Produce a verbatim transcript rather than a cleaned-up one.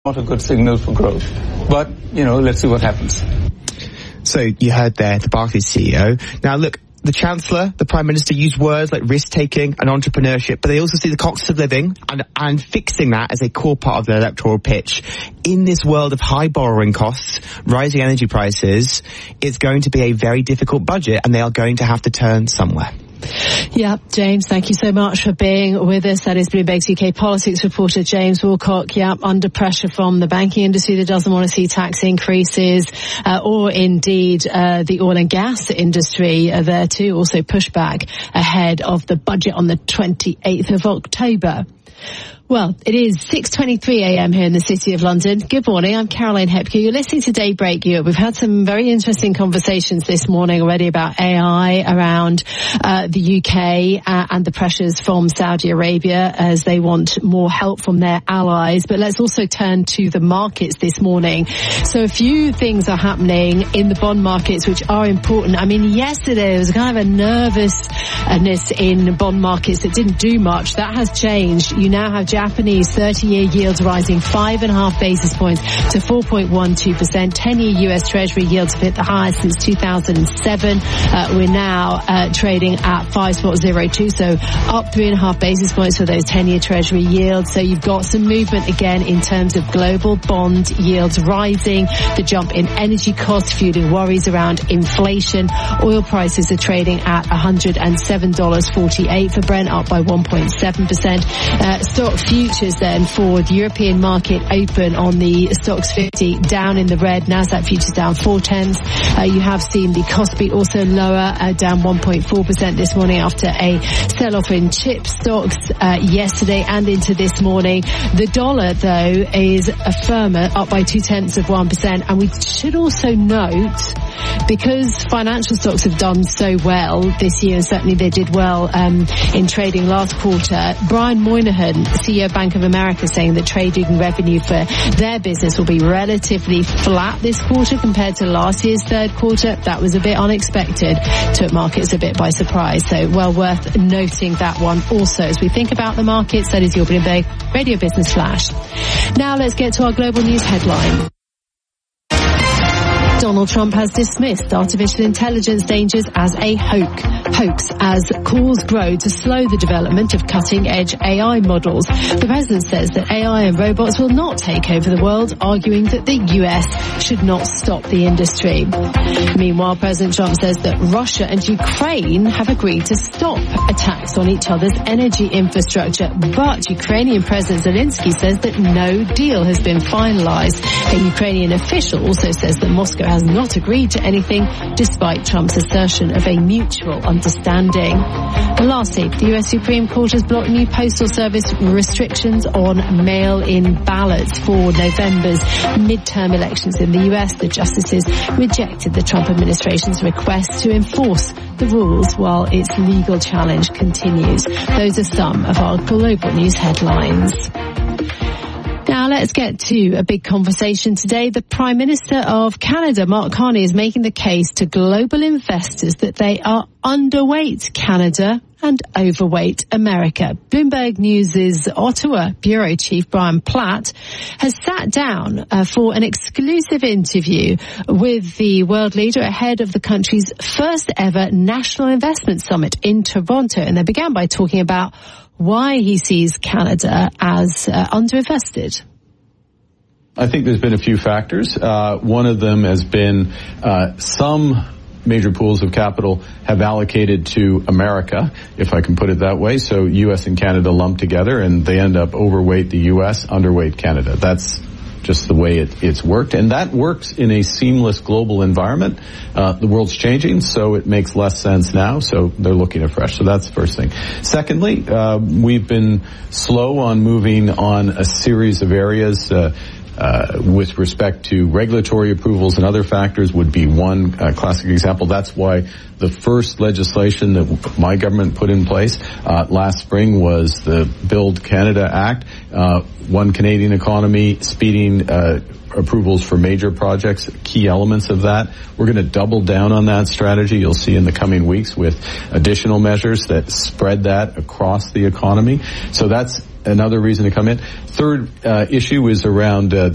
not a good signal for growth. But, you know, let's see what happens. So you heard there the Barclays C E O. Now look, the Chancellor, the Prime Minister use words like risk-taking and entrepreneurship, but they also see the cost of living and, and fixing that as a core part of their electoral pitch. In this world of high borrowing costs, rising energy prices, it's going to be a very difficult budget, and they are going to have to turn somewhere. Yeah, James, thank you so much for being with us. That is Bloomberg's U K politics reporter, James Woolcock. Yeah, under pressure from the banking industry that doesn't want to see tax increases, uh, or indeed uh, the oil and gas industry uh, there too, also pushback ahead of the budget on the twenty-eighth of October. Well, it is six twenty-three a.m. here in the City of London. Good morning, I'm Caroline Hepke. You're listening to Daybreak Europe. We've had some very interesting conversations this morning already about A I around uh, the U K uh, and the pressures from Saudi Arabia as they want more help from their allies. But let's also turn to the markets this morning. So a few things are happening in the bond markets which are important. I mean, yesterday there was kind of a nervousness in bond markets that didn't do much. That has changed. You now have Japanese thirty-year yields rising five and a half basis points to four point one two percent. ten-year U S Treasury yields have hit the highest since two thousand seven. Uh, we're now uh, trading at five point zero two, so up three and a half basis points for those ten-year Treasury yields. So you've got some movement again in terms of global bond yields rising. The jump in energy costs fueling worries around inflation. Oil prices are trading at one hundred seven dollars and forty-eight cents for Brent, up by one point seven percent. Uh, stock futures then for the European market open on the Stoxx fifty down in the red. Nasdaq futures down four tenths. Uh, you have seen the Kospi also lower, uh, down one point four percent this morning after a sell-off in chip stocks uh, yesterday and into this morning. The dollar, though, is a firmer, up by two tenths of one percent. And we should also note, because financial stocks have done so well this year, and certainly they did well um, in trading last quarter, Brian Moynihan, C E O of Bank of America, saying that trading revenue for their business will be relatively flat this quarter compared to last year's third quarter. That was a bit unexpected, took markets a bit by surprise. So well worth noting that one also as we think about the markets. That is your Bloomberg Radio Business Flash. Now let's get to our global news headline. Donald Trump has dismissed artificial intelligence dangers as a hoax, hoax as calls grow to slow the development of cutting-edge A I models. The president says that A I and robots will not take over the world, arguing that the U S should not stop the industry. Meanwhile, President Trump says that Russia and Ukraine have agreed to stop attacks on each other's energy infrastructure, but Ukrainian President Zelensky says that no deal has been finalized. A Ukrainian official also says that Moscow has not agreed to anything, despite Trump's assertion of a mutual understanding. And lastly, the U S Supreme Court has blocked new postal service restrictions on mail-in ballots for November's midterm elections in the U S. The justices rejected the Trump administration's request to enforce the rules while its legal challenge continues. Those are some of our global news headlines. Now let's get to a big conversation today. The Prime Minister of Canada, Mark Carney, is making the case to global investors that they are underweight Canada and overweight America. Bloomberg News' Ottawa bureau chief Brian Platt has sat down uh, for an exclusive interview with the world leader ahead of the country's first ever National Investment Summit in Toronto. And they began by talking about why he sees Canada as uh, underinvested. I think there's been a few factors. Uh, one of them has been uh, some major pools of capital have allocated to America, if I can put it that way. So U S and Canada lumped together, and they end up overweight the U S, underweight Canada. That's just the way it, it's worked. And that works in a seamless global environment. Uh, the world's changing, so it makes less sense now. So they're looking afresh. So that's the first thing. Secondly, uh, we've been slow on moving on a series of areas, uh, Uh, with respect to regulatory approvals and other factors would be one uh, classic example. That's why the first legislation that my government put in place uh, last spring was the Build Canada Act, uh, One Canadian Economy, speeding uh, approvals for major projects, key elements of that. We're going to double down on that strategy. You'll see in the coming weeks with additional measures that spread that across the economy. So that's another reason to come in. Third uh, issue is around uh,